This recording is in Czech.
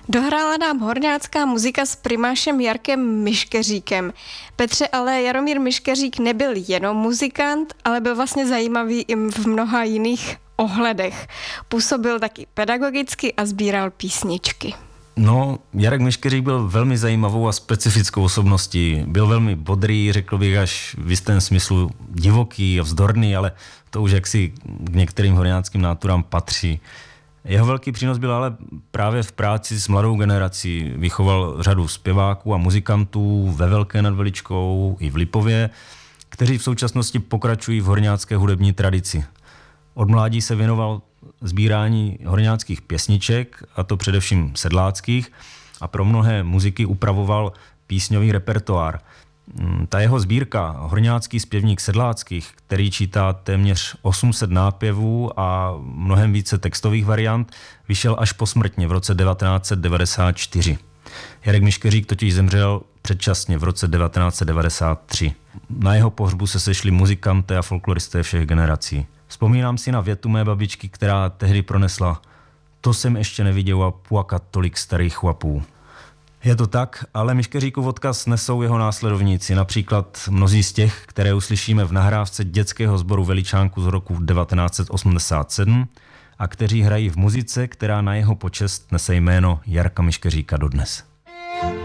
Dohrála nám horňácká muzika s primášem Jarkem Miškeříkem. Petře, ale Jaromír Miškeřík nebyl jenom muzikant, ale byl vlastně zajímavý i v mnoha jiných ohledech. Působil taky pedagogicky a sbíral písničky. No, Jarek Miškeřík byl velmi zajímavou a specifickou osobností. Byl velmi bodrý, řekl bych až v jistém smyslu divoký a vzdorný, ale to už jaksi k některým horňáckým náturám patří. Jeho velký přínos byl ale právě v práci s mladou generací. Vychoval řadu zpěváků a muzikantů ve Velké nad Veličkou i v Lipově, kteří v současnosti pokračují v horňácké hudební tradici. Od mládí se věnoval sbírání horňáckých pěsniček, a to především sedláckých, a pro mnohé muziky upravoval písňový repertoár. Ta jeho sbírka Horňácký zpěvník sedláckých, který čítá téměř 800 nápěvů a mnohem více textových variant, vyšel až posmrtně v roce 1994. Jarek Miškeřík totiž zemřel předčasně v roce 1993. Na jeho pohřbu se sešli muzikanté a folkloristé všech generací. Vzpomínám si na větu mé babičky, která tehdy pronesla: "To jsem ještě neviděla plakat tolik starých chlapů." Je to tak, ale Miškeříkův odkaz nesou jeho následovníci, například mnozí z těch, které uslyšíme v nahrávce dětského sboru Veličánku z roku 1987 a kteří hrají v muzice, která na jeho počest nese jméno Jarka Miškeříka dodnes.